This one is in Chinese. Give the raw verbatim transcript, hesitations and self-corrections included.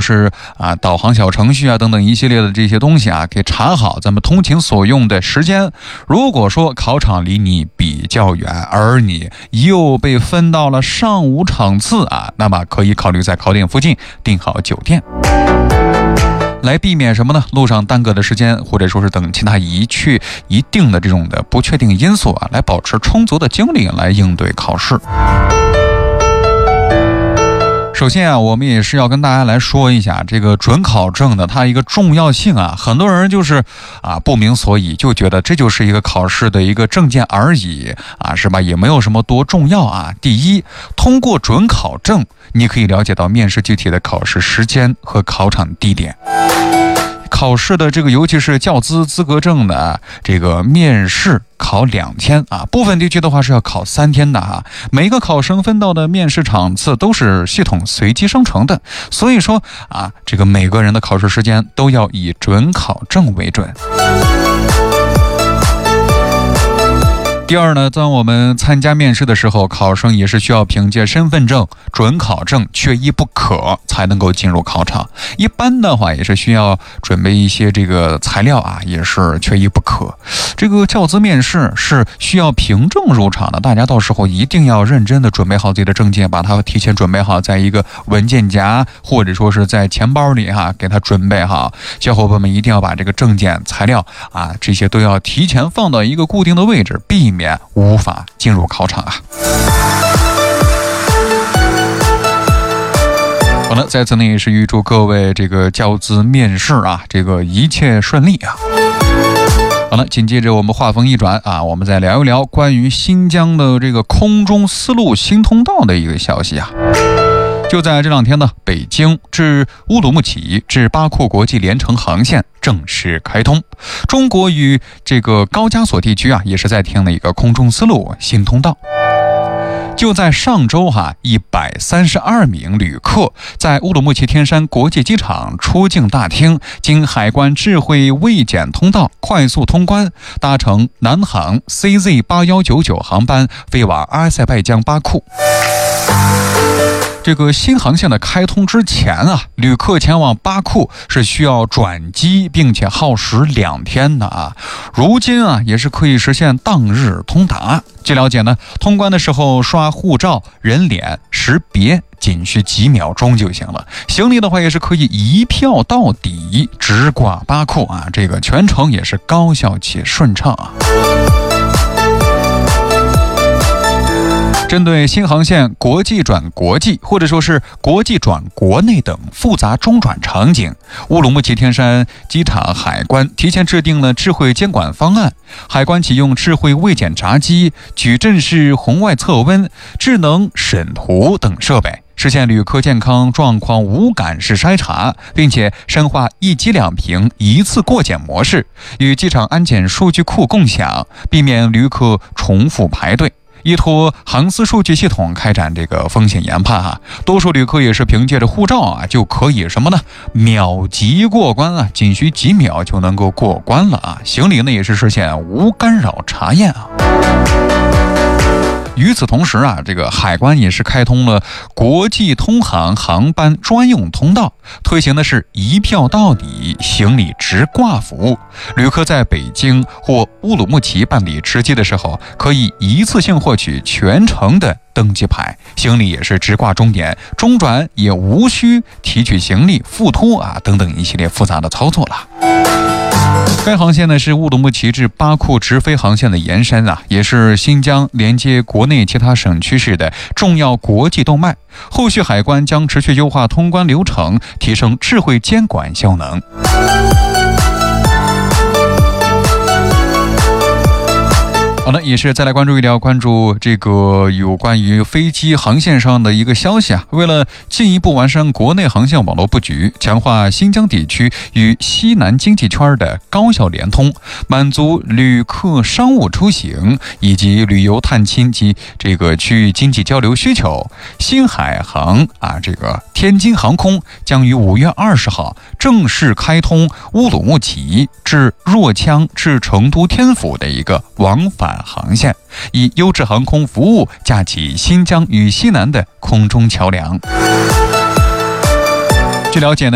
是啊导航小程序啊等等一系列的这些东西啊，给查好咱们通勤所用的时间。如果说考场离你比较远，而你又被分到了上午场次啊，那么可以考虑在考点附近订好酒店，来避免什么呢？路上耽搁的时间，或者说是等其他一去一定的这种的不确定因素啊，来保持充足的精力来应对考试。首先啊，我们也是要跟大家来说一下这个准考证的它一个重要性啊。很多人就是啊不明所以，就觉得这就是一个考试的一个证件而已啊，是吧？也没有什么多重要啊。第一，通过准考证，你可以了解到面试具体的考试时间和考场地点。考试的这个尤其是教资资格证的这个面试考两天啊，部分地区的话是要考三天的啊。每个考生分到的面试场次都是系统随机生成的，所以说啊，这个每个人的考试时间都要以准考证为准。第二呢，当我们参加面试的时候，考生也是需要凭借身份证、准考证缺一不可才能够进入考场。一般的话也是需要准备一些这个材料啊，也是缺一不可。这个教资面试是需要凭证入场的，大家到时候一定要认真的准备好自己的证件，把它提前准备好，在一个文件夹或者说是在钱包里哈、啊，给它准备好。小伙伴们一定要把这个证件材料啊，这些都要提前放到一个固定的位置，避免免无法进入考场啊。好了，在此呢也是预祝各位这个教资面试啊，这个一切顺利啊。好了，紧接着我们话锋一转啊，我们再聊一聊关于新疆的这个空中丝路新通道的一个消息啊。就在这两天呢，北京至乌鲁木齐至巴库国际联程航线正式开通。中国与这个高加索地区啊，也是在填了一个空中丝路新通道。就在上周哈、啊，一百三十二名旅客在乌鲁木齐天山国际机场出境大厅，经海关智慧卫检通道快速通关，搭乘南航 C Z 八一九九航班飞往阿塞拜疆巴库。这个新航线的开通之前啊，旅客前往巴库是需要转机，并且耗时两天的啊。如今啊，也是可以实现当日通达。据了解呢，通关的时候刷护照、人脸识别仅需几秒钟就行了。行李的话也是可以一票到底，直挂巴库啊。这个全程也是高效且顺畅啊。针对新航线国际转国际或者说是国际转国内等复杂中转场景，乌鲁木齐天山机场海关提前制定了智慧监管方案。海关启用智慧卫检闸机、矩阵式红外测温、智能审图等设备，实现旅客健康状况无感式筛查，并且深化一机两评一次过检模式，与机场安检数据库共享，避免旅客重复排队。依托航司数据系统开展这个风险研判啊，多数旅客也是凭借着护照啊就可以什么呢？秒级过关啊，仅需几秒就能够过关了啊。行李呢也是实现无干扰查验啊。与此同时啊，这个海关也是开通了国际通航航班专用通道，推行的是一票到底、行李直挂服务。旅客在北京或乌鲁木齐办理值机的时候，可以一次性获取全程的登机牌，行李也是直挂终点，中转也无需提取行李、附托啊等等一系列复杂的操作了。该航线呢是乌鲁木齐至巴库直飞航线的延伸啊，也是新疆连接国内其他省区市的重要国际动脉。后续海关将持续优化通关流程，提升智慧监管效能。好了，也是再来关注一条，关注这个有关于飞机航线上的一个消息啊。为了进一步完善国内航线网络布局，强化新疆地区与西南经济圈的高效联通，满足旅客商务出行以及旅游探亲及这个区域经济交流需求，新海航啊，这个天津航空将于五月二十号正式开通乌鲁木齐至若羌至成都天府的一个往返航线，以优质航空服务架起新疆与西南的空中桥梁。据了解呢，